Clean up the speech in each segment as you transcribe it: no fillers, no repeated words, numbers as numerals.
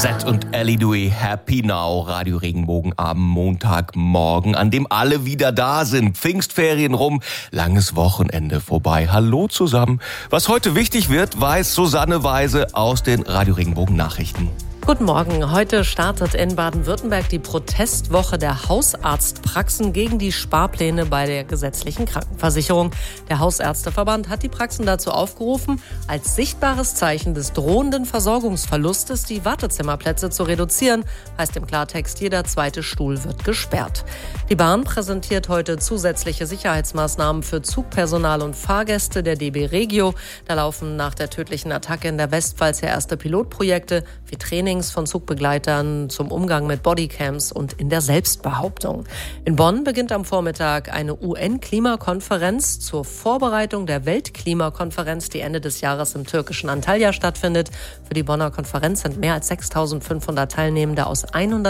Zed und Ellie Dewey, Happy Now, Radio Regenbogen am Montagmorgen, an dem alle wieder da sind. Pfingstferien rum, langes Wochenende vorbei. Hallo zusammen. Was heute wichtig wird, weiß Susanne Weise aus den Radio Regenbogen Nachrichten. Guten Morgen. Heute startet in Baden-Württemberg die Protestwoche der Hausarztpraxen gegen die Sparpläne bei der gesetzlichen Krankenversicherung. Der Hausärzteverband hat die Praxen dazu aufgerufen, als sichtbares Zeichen des drohenden Versorgungsverlustes die Wartezimmerplätze zu reduzieren. Heißt im Klartext, jeder zweite Stuhl wird gesperrt. Die Bahn präsentiert heute zusätzliche Sicherheitsmaßnahmen für Zugpersonal und Fahrgäste der DB Regio. Da laufen nach der tödlichen Attacke in der Westpfalz ja erste Pilotprojekte wie Training von Zugbegleitern zum Umgang mit Bodycams und in der Selbstbehauptung. In Bonn beginnt am Vormittag eine UN-Klimakonferenz zur Vorbereitung der Weltklimakonferenz, die Ende des Jahres im türkischen Antalya stattfindet. Für die Bonner Konferenz sind mehr als 6.500 Teilnehmende aus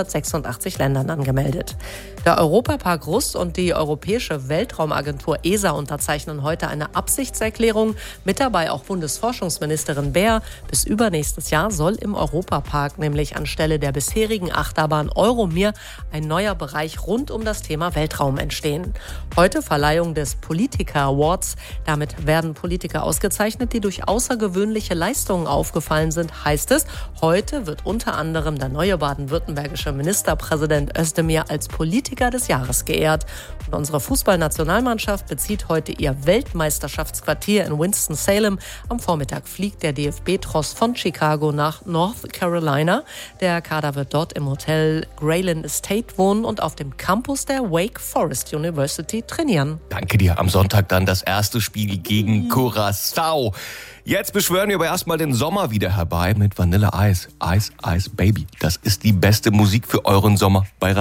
186 Ländern angemeldet. Der Europapark Rust und die Europäische Weltraumagentur ESA unterzeichnen heute eine Absichtserklärung. Mit dabei auch Bundesforschungsministerin Baer. Bis übernächstes Jahr soll im Europapark nämlich anstelle der bisherigen Achterbahn Euromir ein neuer Bereich rund um das Thema Weltraum entstehen. Heute Verleihung des Politiker Awards. Damit werden Politiker ausgezeichnet, die durch außergewöhnliche Leistungen aufgefallen sind, heißt es. Heute wird unter anderem der neue baden-württembergische Ministerpräsident Özdemir als Politiker des Jahres geehrt. Und unsere Fußballnationalmannschaft bezieht heute ihr Weltmeisterschaftsquartier in Winston-Salem. Am Vormittag fliegt der DFB-Tross von Chicago nach North Carolina. Der Kader wird dort im Hotel Grayland Estate wohnen und auf dem Campus der Wake Forest University trainieren. Danke dir. Am Sonntag dann das erste Spiel gegen Curaçao. Jetzt beschwören wir aber erstmal den Sommer wieder herbei mit Vanille Ice. Ice, Ice Baby. Das ist die beste Musik für euren Sommer bei